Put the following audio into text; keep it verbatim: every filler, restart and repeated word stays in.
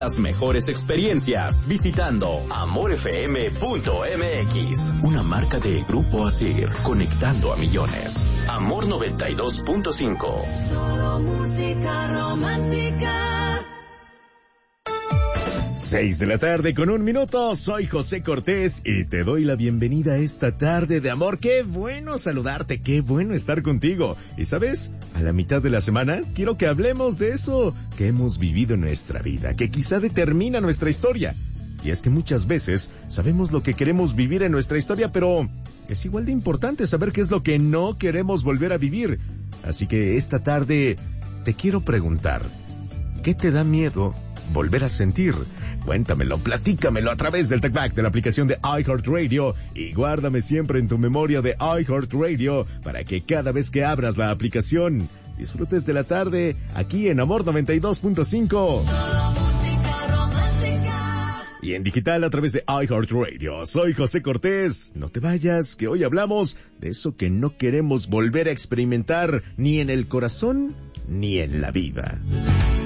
Las mejores experiencias visitando amor f m punto m x, una marca de Grupo Asir, conectando a millones. Amor noventa y dos punto cinco. Solo música romántica. Seis de la tarde con un minuto, soy José Cortés y te doy la bienvenida a esta tarde de amor. Qué bueno saludarte, qué bueno estar contigo. Y sabes, a la mitad de la semana quiero que hablemos de eso que hemos vivido en nuestra vida, que quizá determina nuestra historia. Y es que muchas veces sabemos lo que queremos vivir en nuestra historia, pero es igual de importante saber qué es lo que no queremos volver a vivir. Así que esta tarde te quiero preguntar, ¿qué te da miedo volver a sentir? Cuéntamelo, platícamelo a través del TalkBack de la aplicación de iHeartRadio y guárdame siempre en tu memoria de iHeartRadio para que cada vez que abras la aplicación disfrutes de la tarde aquí en Amor noventa y dos punto cinco. Y en digital a través de iHeartRadio. Soy José Cortés. No te vayas, que hoy hablamos de eso que no queremos volver a experimentar ni en el corazón ni en la vida.